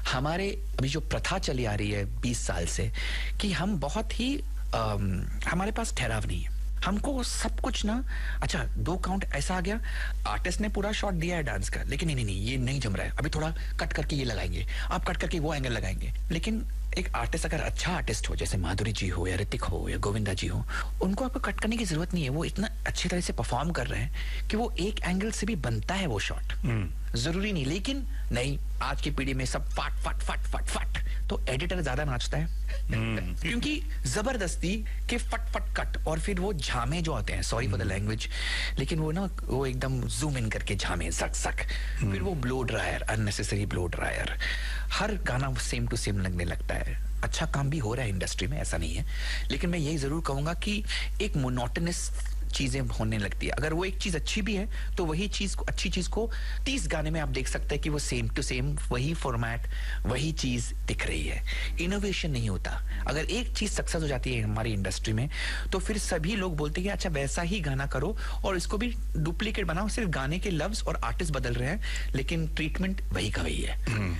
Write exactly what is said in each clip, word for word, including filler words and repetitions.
हमारे अभी जो प्रथा चली आ रही है बीस साल से कि हम बहुत ही अम, हमारे पास ठहराव नहीं है। हमको सब कुछ ना, अच्छा दो काउंट ऐसा आ गया, आर्टिस्ट ने पूरा शॉट दिया है डांस का, लेकिन नहीं नहीं नहीं ये नहीं जम रहा है, अभी थोड़ा कट करके ये लगाएंगे, आप कट करके वो एंगल लगाएंगे। लेकिन एक आर्टिस्ट अगर अच्छा आर्टिस्ट हो, जैसे माधुरी जी हो या ऋतिक हो या गोविंदा जी हो, उनको आपको कट करने की जरूरत नहीं है। वो इतना अच्छी तरह से परफॉर्म कर रहे हैं कि वो एक एंगल से भी बनता है वो शॉट, जरूरी नहीं। लेकिन नहीं, आज की पीढ़ी में सब फट फट फट फट फट, तो एडिटर ज्यादा नाचता है क्योंकि जबरदस्ती के फट फट कट, और फिर वो झामे जो आते हैं, सॉरी फॉर द लैंग्वेज, लेकिन वो ना वो एकदम जूम इन करके झामे सक सक, फिर वो blow dryer, unnecessary blow dryer, हर गाना सेम टू सेम लगने लगता है। अच्छा काम भी हो रहा है इंडस्ट्री में, ऐसा नहीं है, लेकिन मैं यही जरूर कहूंगा कि एक मोनोटोनस चीजें होने लगती है। अगर वो एक चीज अच्छी भी है तो वही चीज को, अच्छी चीज को तीस गाने में आप देख सकते हैं कि वो सेम टू सेम वही फॉर्मेट, वही चीज दिख रही है, इनोवेशन नहीं होता। अगर एक चीज सक्सेस हो जाती है हमारी इंडस्ट्री में तो फिर सभी लोग बोलते हैं कि अच्छा वैसा ही गाना करो और इसको भी डुप्लीकेट बनाओ, सिर्फ गाने के लफ्ज और आर्टिस्ट बदल रहे हैं लेकिन ट्रीटमेंट वही का वही है।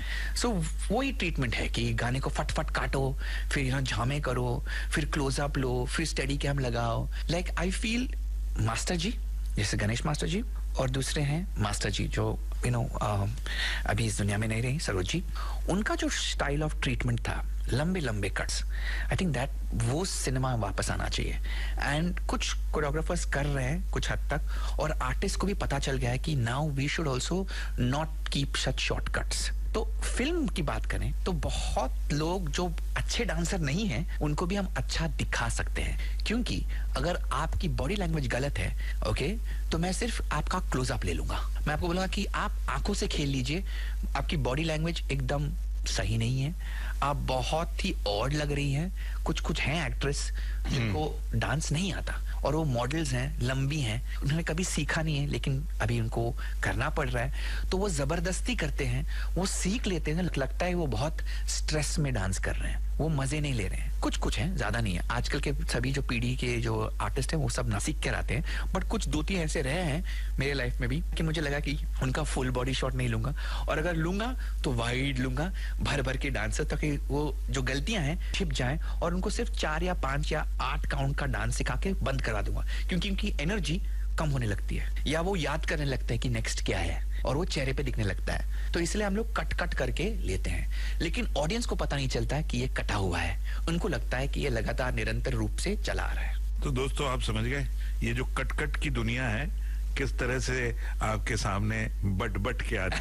सो so, वही ट्रीटमेंट है कि गाने को फट फट काटो, फिर यू नो झामे करो, फिर क्लोजअप लो, फिर स्टडी कैम लगाओ। लाइक आई फील मास्टर जी, जैसे गणेश मास्टर जी, और दूसरे हैं मास्टर जी जो यू नो अभी इस दुनिया में नहीं रही, सरोज जी, उनका जो स्टाइल ऑफ ट्रीटमेंट था, लंबे लंबे कट्स, आई थिंक दैट वो सिनेमा वापस आना चाहिए। एंड कुछ कोरियोग्राफर्स कर रहे हैं कुछ हद तक, और आर्टिस्ट को भी पता चल गया है कि now we should also not keep such short cuts. तो फिल्म की बात करें तो बहुत लोग जो अच्छे डांसर नहीं हैं उनको भी हम अच्छा दिखा सकते हैं, क्योंकि अगर आपकी बॉडी लैंग्वेज गलत है, ओके, तो मैं सिर्फ आपका क्लोजअप ले लूंगा, मैं आपको बोलूंगा कि आप आंखों से खेल लीजिए, आपकी बॉडी लैंग्वेज एकदम सही नहीं है, आप बहुत ही ऑड लग रही हैं। कुछ कुछ हैं एक्ट्रेस जिनको डांस नहीं आता और वो मॉडल्स हैं, लंबी हैं, उन्होंने कभी सीखा नहीं है लेकिन अभी उनको करना पड़ रहा है, तो वो जबरदस्ती करते हैं, वो सीख लेते हैं, लगता है वो बहुत स्ट्रेस में डांस कर रहे हैं, वो मजे नहीं ले रहे हैं। कुछ कुछ हैं, ज्यादा नहीं है। आजकल के सभी जो पीढ़ी के जो आर्टिस्ट हैं वो सब ना सीख के आते हैं, बट कुछ दो तीन ऐसे रहे हैं मेरे लाइफ में भी कि मुझे लगा कि उनका फुल बॉडी शॉट नहीं लूंगा, और अगर लूंगा तो वाइड लूंगा, भर भर के डांसर, ताकि वो जो गलतियां हैं छिप जाएं और उनको सिर्फ चार या पांच या आठ काउंट का डांस सिखा के बंद करा दूंगा, क्योंकि उनकी एनर्जी कम होने लगती है या वो याद करने लगता है कि नेक्स्ट क्या है और वो चेहरे पे दिखने लगता है। तो इसलिए हम लोग कट कट करके लेते हैं, लेकिन ऑडियंस को पता नहीं चलता है कि ये कटा हुआ है, उनको लगता है कि ये लगातार निरंतर रूप से चला आ रहा है। तो दोस्तों आप समझ गए ये जो कट कट की दुनिया है किस तरह से आपके सामने बट बट के आती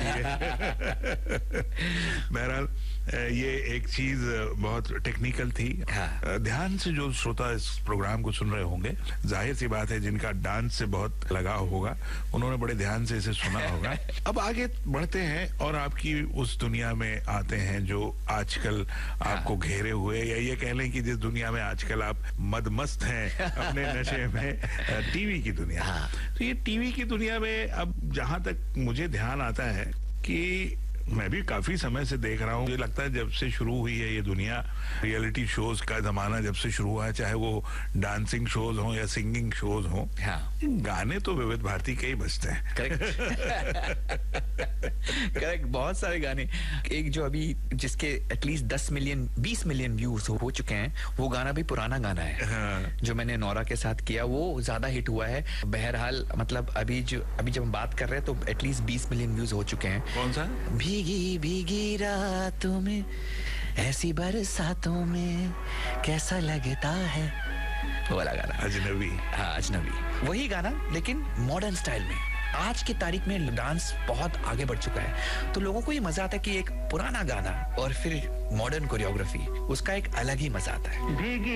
है। बहरहाल ये एक चीज बहुत टेक्निकल थी। हाँ। ध्यान से जो श्रोता इस प्रोग्राम को सुन रहे होंगे, जाहिर सी बात है जिनका डांस से बहुत लगाव होगा उन्होंने बड़े ध्यान से इसे सुना होगा। अब आगे बढ़ते हैं और आपकी उस दुनिया में आते हैं जो आजकल आपको हाँ। घेरे हुए, या ये कह लें कि जिस दुनिया में आजकल आप मदमस्त हैं अपने नशे में, टीवी की दुनिया। हाँ। तो ये टीवी की दुनिया में अब जहां तक मुझे ध्यान आता है कि मैं भी काफी समय से देख रहा हूँ, मुझे लगता है जब से शुरू हुई है ये दुनिया, रियलिटी शोज का जमाना जब से शुरू हुआ है, चाहे वो डांसिंग शोज हो या सिंगिंग शोज हो, हाँ। गाने तो विविध भारती के ही बजते हैं। करेक्ट करेक्ट बहुत सारे गाने। एक जो अभी जिसके एटलीस्ट दस मिलियन बीस मिलियन व्यूज हो, हो चुके हैं, वो गाना भी पुराना गाना है। हाँ। जो मैंने नौरा के साथ किया वो ज्यादा हिट हुआ है। बहरहाल मतलब अभी जो अभी जब हम बात कर रहे हैं तो एटलीस्ट बीस मिलियन व्यूज हो चुके हैं। कौन सा? भीगी भीगी रातों में, ऐसी बरसातों में कैसा लगता है, वो वाला गाना। अजनबी। हाँ अजनबी, वही गाना लेकिन मॉडर्न स्टाइल में। आज की तारीख में डांस बहुत आगे बढ़ चुका है, तो लोगों को ये मजा आता है कि एक पुराना गाना और फिर मॉडर्न कोरियोग्राफी, उसका एक अलग ही मजा आता है।